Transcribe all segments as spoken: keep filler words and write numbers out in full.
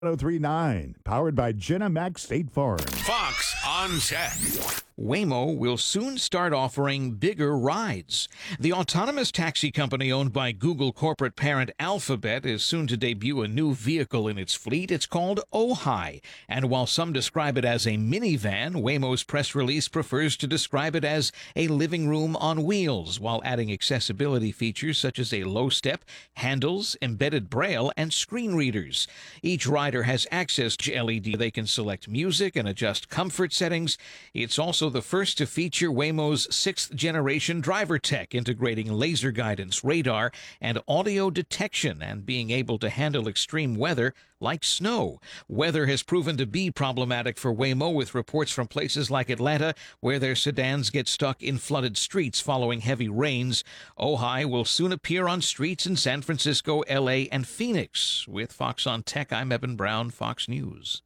oh three point nine, powered by Jenna Max State Farm. Fox on Tech. Waymo will soon start offering bigger rides. The autonomous taxi company owned by Google corporate parent Alphabet is soon to debut a new vehicle in its fleet. It's called Ojai. And while some describe it as a minivan, Waymo's press release prefers to describe it as a living room on wheels, while adding accessibility features such as a low step, handles, embedded braille, and screen readers. Each rider has access to L E D. They can select music and adjust comfort settings. It's also the first to feature Waymo's sixth generation driver tech, integrating laser guidance, radar, and audio detection, and being able to handle extreme weather like snow. Weather has proven to be problematic for Waymo, with reports from places like Atlanta where their sedans get stuck in flooded streets following heavy rains. Ojai will soon appear on streets in San Francisco, L A, and Phoenix. With Fox on Tech, I'm Evan Brown, Fox News.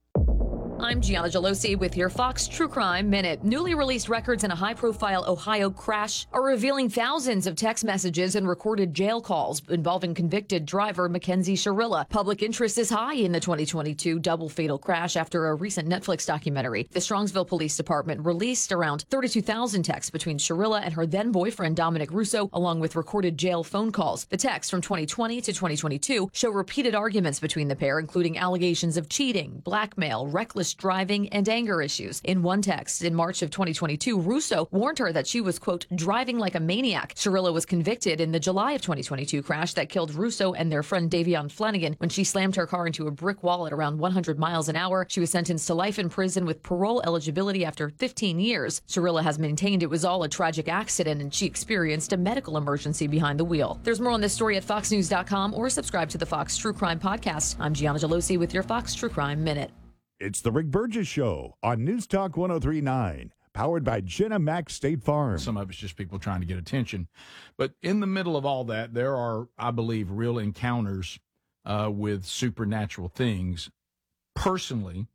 I'm Gianna Gelosi with your Fox True Crime Minute. Newly released records in a high-profile Ohio crash are revealing thousands of text messages and recorded jail calls involving convicted driver Mackenzie Shirilla. Public interest is high in the twenty twenty-two double fatal crash after a recent Netflix documentary. The Strongsville Police Department released around thirty-two thousand texts between Shirilla and her then-boyfriend Dominic Russo, along with recorded jail phone calls. The texts from twenty twenty to twenty twenty-two show repeated arguments between the pair, including allegations of cheating, blackmail, reckless driving, and anger issues. In one text in March of twenty twenty-two, Russo warned her that she was, quote, driving like a maniac. Shirilla was convicted in the July of twenty twenty-two crash that killed Russo and their friend Davion Flanagan when she slammed her car into a brick wall at around one hundred miles an hour. She was sentenced to life in prison with parole eligibility after fifteen years. Shirilla has maintained it was all a tragic accident and she experienced a medical emergency behind the wheel. There's more on this story at fox news dot com or subscribe to the Fox True Crime Podcast. I'm Gianna Gelosi with your Fox True Crime Minute. It's the Rick Burgess Show on News Talk one oh three point nine, powered by Jenna Max State Farm. Some of it's just people trying to get attention. But in the middle of all that, there are, I believe, real encounters uh, with supernatural things. Personally,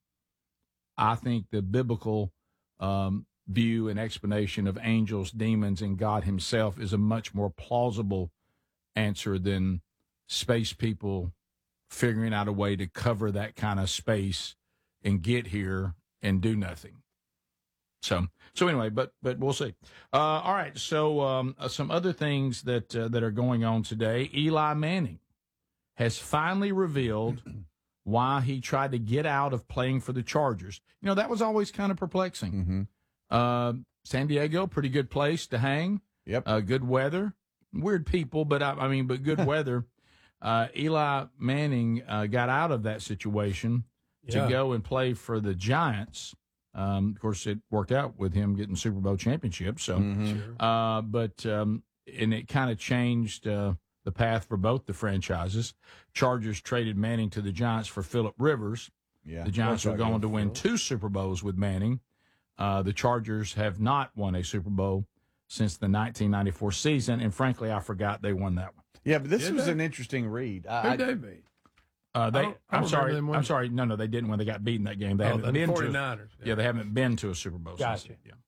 I think the biblical um, view and explanation of angels, demons, and God himself is a much more plausible answer than space people figuring out a way to cover that kind of space and get here and do nothing. So, so anyway, but but we'll see. Uh, all right. So, um, uh, some other things that uh, that are going on today. Eli Manning has finally revealed why he tried to get out of playing for the Chargers. You know, that was always kind of perplexing. Mm-hmm. Uh, San Diego, pretty good place to hang. Yep. Uh, good weather. Weird people, but I, I mean, but good weather. Uh, Eli Manning uh, got out of that situation Yeah. to go and play for the Giants. Um, of course, it worked out with him getting Super Bowl championship. So, Mm-hmm. Sure. uh, but um, and it kind of changed uh, the path for both the franchises. Chargers traded Manning to the Giants for Phillip Rivers. Yeah. The Giants That's are not going good to win for two Super Bowls with Manning. Uh, the Chargers have not won a Super Bowl since the nineteen ninety-four season, and frankly, I forgot they won that one. Yeah, but this Did was they? an interesting read. I, Who'd they beat? Uh, they, I don't- I I'm don't sorry, remember them I'm winning. sorry. No, no, they didn't when they got beaten that game. They Oh, haven't the been to. forty-niners. Yeah, they haven't been to a Super Bowl. Gotcha. Since, yeah.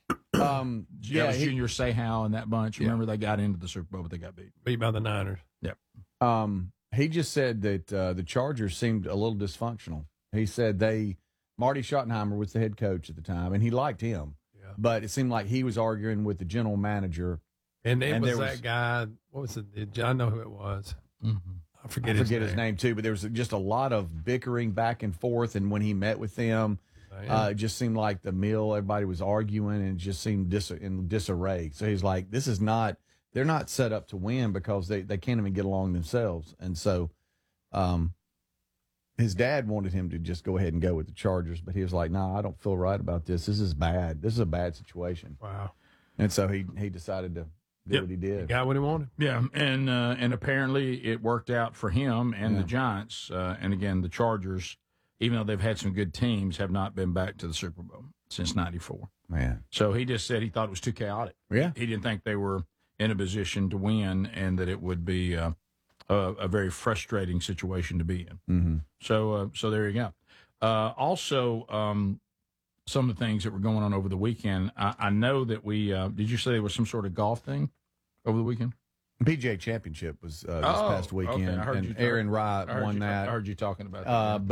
um, Yeah, yeah, he, Junior Seau and that bunch. Yeah. Remember, they got into the Super Bowl, but they got beat. Beat by the Niners. um, he just said that uh, the Chargers seemed a little dysfunctional. He said they Marty Schottenheimer was the head coach at the time, and he liked him, Yeah. but it seemed like he was arguing with the general manager. And it And was there that was- guy. What was it? I know who it was. Mm-hmm. I forget, I forget his, his name too, but there was just a lot of bickering back and forth. And when he met with them, name. uh, it just seemed like the meal, everybody was arguing, and it just seemed dis- in disarray. So he's like, "This is not. They're not set up to win because they, they can't even get along themselves." And so, um, his dad wanted him to just go ahead and go with the Chargers, but he was like, "No, nah, I don't feel right about this. This is bad. This is a bad situation." Wow. And so he he decided to do Yep. what he He did. got what he wanted. Yeah, and uh, and apparently it worked out for him and Yeah. the Giants. Uh, and again, the Chargers, even though they've had some good teams, have not been back to the Super Bowl since ninety-four. Man, So he just said he thought it was too chaotic. yeah, He didn't think they were in a position to win, and that it would be uh, a, a very frustrating situation to be in. mm-hmm. So, uh, so there you go. Uh, also, um, some of the things that were going on over the weekend. I, I know that we uh, did. You say there was some sort of golf thing over the weekend? P G A Championship was uh, this Oh, past weekend, okay. I heard and you talk- Aaron Wright I heard won you- that. I heard you talking about that. Uh,